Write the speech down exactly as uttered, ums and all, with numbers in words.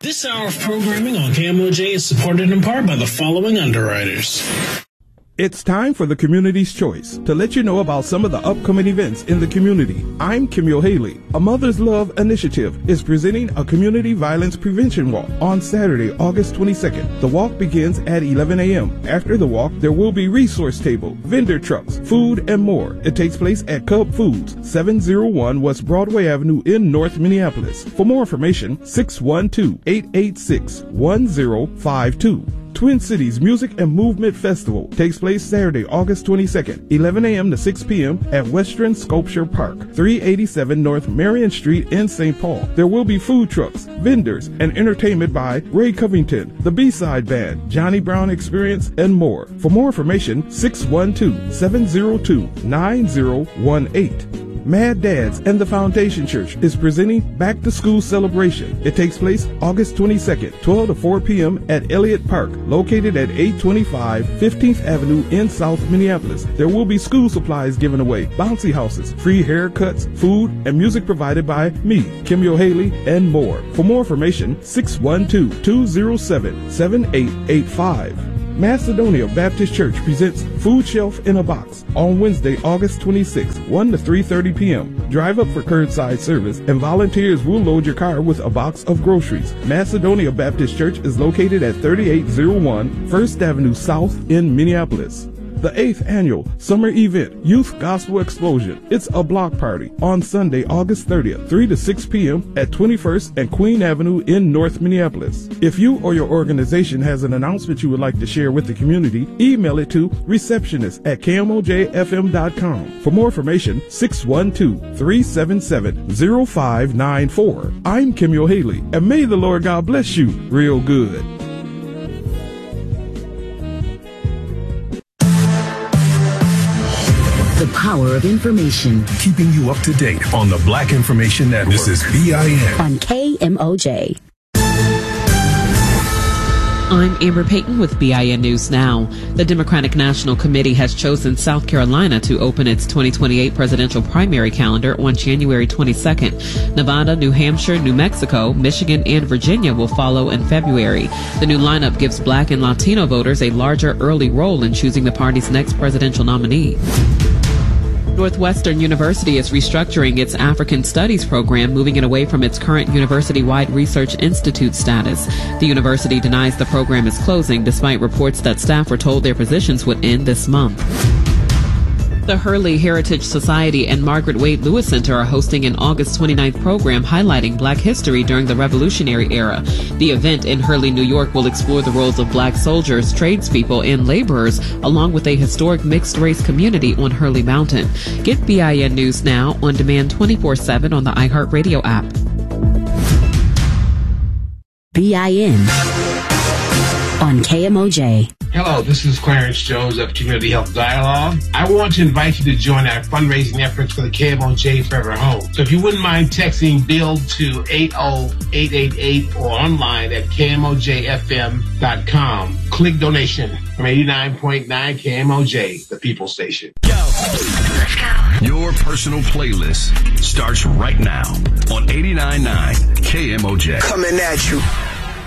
This hour of programming on K M O J is supported in part by the following underwriters. It's time for the Community's Choice to let you know about some of the upcoming events in the community. I'm Kimyo Haley. A Mother's Love Initiative is presenting a community violence prevention walk on Saturday, August twenty-second. The walk begins at eleven a.m. After the walk, there will be resource table, vendor trucks, food, and more. It takes place at Cub Foods, seven oh one West Broadway Avenue in North Minneapolis. For more information, six one two, eight eight six, one zero five two. Twin Cities Music and Movement Festival takes place Saturday, August twenty-second, eleven a.m. to six p.m. at Western Sculpture Park, three eighty-seven North Marion Street in Saint Paul. There will be food trucks, vendors, and entertainment by Ray Covington, the B-Side Band, Johnny Brown Experience, and more. For more information, six one two, seven zero two, nine zero one eight. Mad Dads and the Foundation Church is presenting Back to School Celebration. It takes place August twenty-second, twelve to four p.m. at Elliott Park, located at eight twenty-five fifteenth Avenue in South Minneapolis. There will be school supplies given away, bouncy houses, free haircuts, food, and music provided by me, Kimyo Haley, and more. For more information, six one two, two zero seven, seven eight eight five. Macedonia Baptist Church presents Food Shelf in a Box on Wednesday, August twenty-sixth, one to three thirty p.m. Drive up for curbside service and volunteers will load your car with a box of groceries. Macedonia Baptist Church is located at thirty-eight oh one First Avenue South in Minneapolis. The eighth annual summer event, Youth Gospel Explosion. It's a block party on Sunday, August thirtieth, three to six p.m. at twenty-first and Queen Avenue in North Minneapolis. If you or your organization has an announcement you would like to share with the community, email it to receptionist at k m o j f m dot com. For more information, six one two, three seven seven, zero five nine four. I'm Kimyo Haley, and may the Lord God bless you real good. The power of information. Keeping you up to date on the Black Information Network. This is B I N. On K M O J. I'm Amber Payton with B I N News Now. The Democratic National Committee has chosen South Carolina to open its twenty twenty-eight presidential primary calendar on January twenty-second. Nevada, New Hampshire, New Mexico, Michigan, and Virginia will follow in February. The new lineup gives Black and Latino voters a larger early role in choosing the party's next presidential nominee. Northwestern University is restructuring its African Studies program, moving it away from its current university-wide research institute status. The university denies the program is closing, despite reports that staff were told their positions would end this month. The Hurley Heritage Society and Margaret Wade Lewis Center are hosting an August twenty-ninth program highlighting Black history during the Revolutionary Era. The event in Hurley, New York will explore the roles of Black soldiers, tradespeople, and laborers, along with a historic mixed-race community on Hurley Mountain. Get B I N News Now on demand twenty-four seven on the iHeartRadio app. B I N on K M O J. Hello, this is Clarence Jones of Community Health Dialogue. I want to invite you to join our fundraising efforts for the K M O J Forever Home. So if you wouldn't mind texting BUILD to eight oh eight eight eight or online at k m o j f m dot com. Click donation from eighty-nine point nine K M O J, the People Station. Yo. Let's go. Your personal playlist starts right now on eighty-nine point nine K M O J. Coming at you.